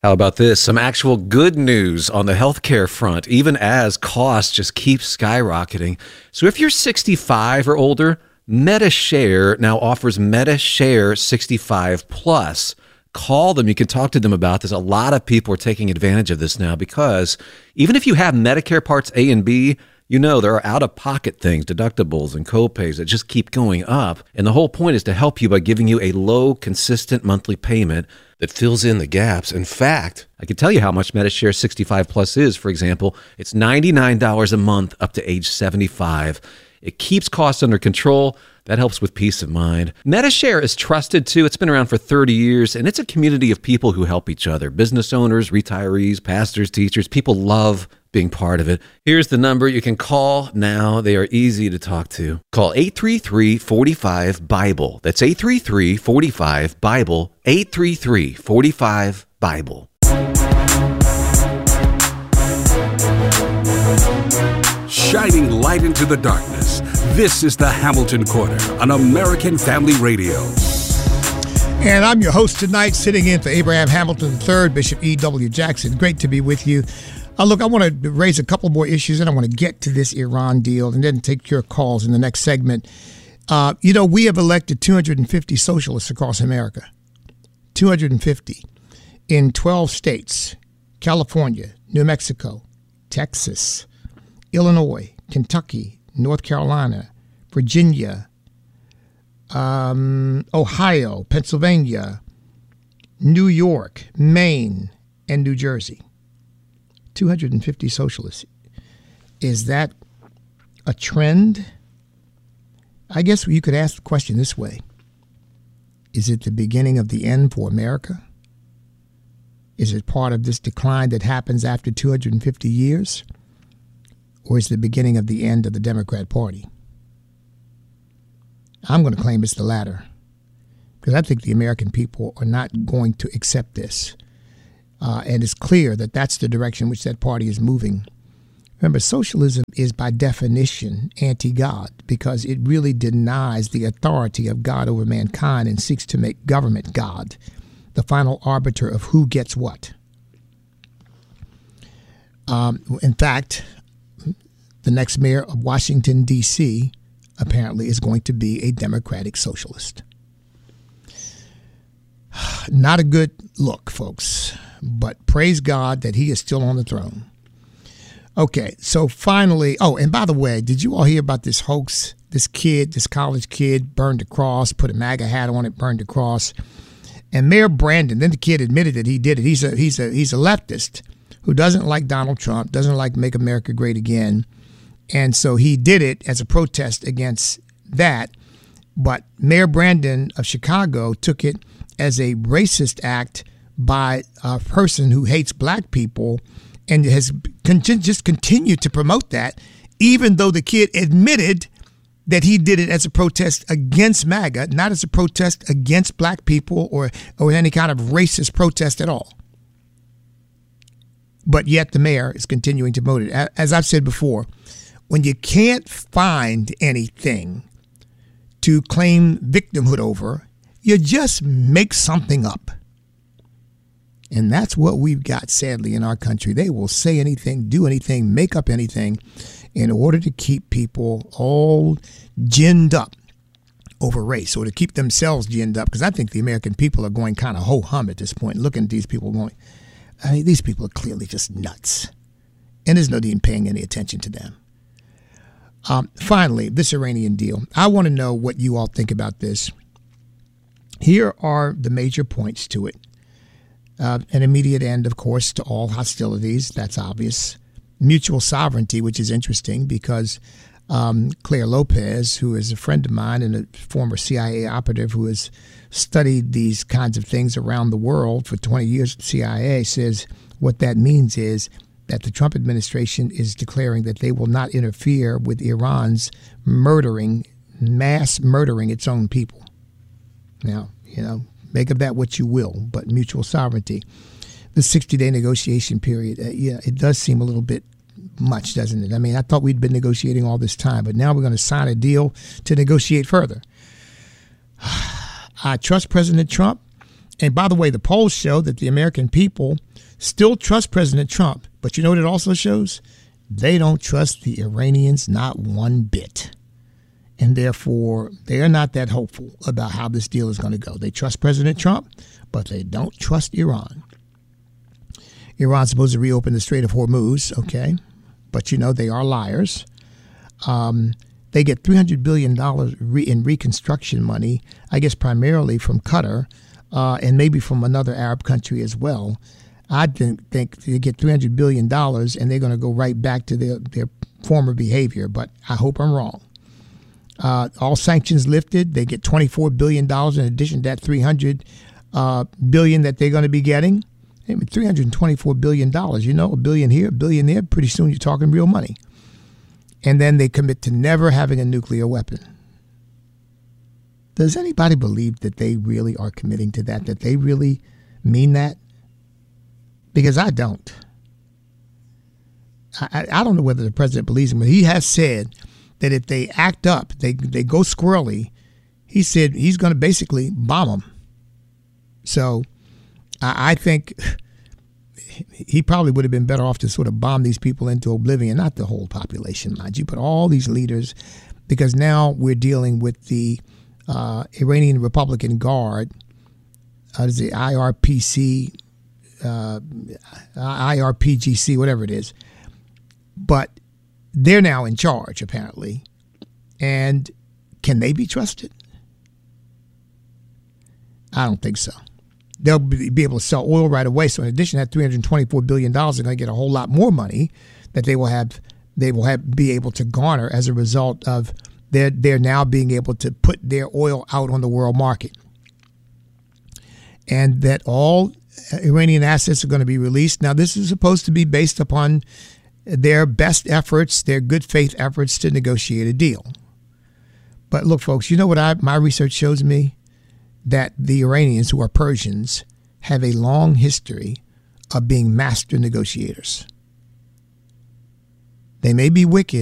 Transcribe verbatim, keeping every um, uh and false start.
How about this? Some actual good news on the healthcare front, even as costs just keep skyrocketing. So if you're sixty-five or older, MediShare now offers MediShare sixty-five plus. Call them. You can talk to them about this. A lot of people are taking advantage of this now because even if you have Medicare Parts A and B, you know there are out-of-pocket things, deductibles and copays that just keep going up. And the whole point is to help you by giving you a low, consistent monthly payment that fills in the gaps. In fact, I can tell you how much MediShare sixty-five plus is. For example, it's ninety-nine dollars a month up to age seventy-five. It keeps costs under control. That helps with peace of mind. MediShare is trusted too. It's been around for thirty years, and it's a community of people who help each other. Business owners, retirees, pastors, teachers. People love being part of it. Here's the number you can call now. They are easy to talk to. Call eight three three, four five, BIBLE. That's eight three three, four five, BIBLE. eight three three, four five, BIBLE. Shining light into the darkness. This is the Hamilton Corner on American Family Radio. And I'm your host tonight, sitting in for Abraham Hamilton the third, Bishop E W. Jackson. Great to be with you. Uh, look, I want to raise a couple more issues, and I want to get to this Iran deal and then take your calls in the next segment. Uh, you know, we have elected two hundred fifty socialists across America. two hundred fifty in twelve states: California, New Mexico, Texas, Illinois, Kentucky, North Carolina, Virginia, um, Ohio, Pennsylvania, New York, Maine, and New Jersey. two hundred fifty socialists. Is that a trend? I guess you could ask the question this way. Is it the beginning of the end for America? Is it part of this decline that happens after two hundred fifty years? Or is it the beginning of the end of the Democrat Party? I'm going to claim it's the latter, because I think the American people are not going to accept this. Uh, and it's clear that that's the direction which that party is moving. Remember, socialism is by definition anti-God because it really denies the authority of God over mankind and seeks to make government God, the final arbiter of who gets what. Um, in fact, the next mayor of Washington, D C, apparently is going to be a Democratic socialist. Not a good look, folks, but praise God that he is still on the throne. Okay, so finally, oh, and by the way, did you all hear about this hoax? This kid, this college kid burned a cross, put a MAGA hat on it, burned a cross. And Mayor Brandon, then the kid admitted that he did it. He's a he's a he's a leftist who doesn't like Donald Trump, doesn't like Make America Great Again. And so he did it as a protest against that. But Mayor Brandon of Chicago took it as a racist act by a person who hates black people and has con- just continued to promote that, even though the kid admitted that he did it as a protest against MAGA, not as a protest against black people or, or any kind of racist protest at all. But yet the mayor is continuing to promote it. As I've said before, when you can't find anything to claim victimhood over, you just make something up. And that's what we've got, sadly, in our country. They will say anything, do anything, make up anything in order to keep people all ginned up over race, or to keep themselves ginned up. Because I think the American people are going kind of ho-hum at this point, looking at these people going, I mean, these people are clearly just nuts. And there's no need in paying any attention to them. Um, finally, this Iranian deal. I want to know what you all think about this. Here are the major points to it. Uh, an immediate end, of course, to all hostilities. That's obvious. Mutual sovereignty, which is interesting because um, Claire Lopez, who is a friend of mine and a former C I A operative who has studied these kinds of things around the world for twenty years at C I A, says what that means is that the Trump administration is declaring that they will not interfere with Iran's murdering, mass murdering its own people. Now, you know, make of that what you will, but mutual sovereignty. The sixty-day negotiation period, uh, yeah, it does seem a little bit much, doesn't it? I mean, I thought we'd been negotiating all this time, but now we're going to sign a deal to negotiate further. I trust President Trump. And by the way, the polls show that the American people still trust President Trump. But you know what it also shows? They don't trust the Iranians not one bit. And therefore, they are not that hopeful about how this deal is going to go. They trust President Trump, but they don't trust Iran. Iran's supposed to reopen the Strait of Hormuz, okay? But, you know, they are liars. Um, they get three hundred billion dollars re- in reconstruction money, I guess primarily from Qatar uh, and maybe from another Arab country as well. I think, think they get three hundred billion dollars and they're going to go right back to their, their former behavior, but I hope I'm wrong. Uh, all sanctions lifted, they get twenty-four billion dollars in addition to that three hundred uh, billion dollars that they're going to be getting. I mean, three hundred twenty-four billion dollars, you know, a billion here, a billion there. Pretty soon you're talking real money. And then they commit to never having a nuclear weapon. Does anybody believe that they really are committing to that, that they really mean that? Because I don't. I, I don't know whether the president believes him, but he has said that if they act up, they, they go squirrely, he said he's going to basically bomb them. So I, I think he probably would have been better off to sort of bomb these people into oblivion, not the whole population, mind you, but all these leaders, because now we're dealing with the uh, Iranian Republican Guard, uh, is it I R P C, uh, I R P G C, whatever it is. But they're now in charge, apparently. And can they be trusted? I don't think so. They'll be able to sell oil right away. So in addition to that three hundred twenty-four billion dollars, they're going to get a whole lot more money that they will have they will have be able to garner as a result of their they're now being able to put their oil out on the world market. And that all Iranian assets are going to be released. Now, this is supposed to be based upon their best efforts, their good faith efforts to negotiate a deal. But look, folks, you know what I, my research shows me? That the Iranians, who are Persians, have a long history of being master negotiators. They may be wicked.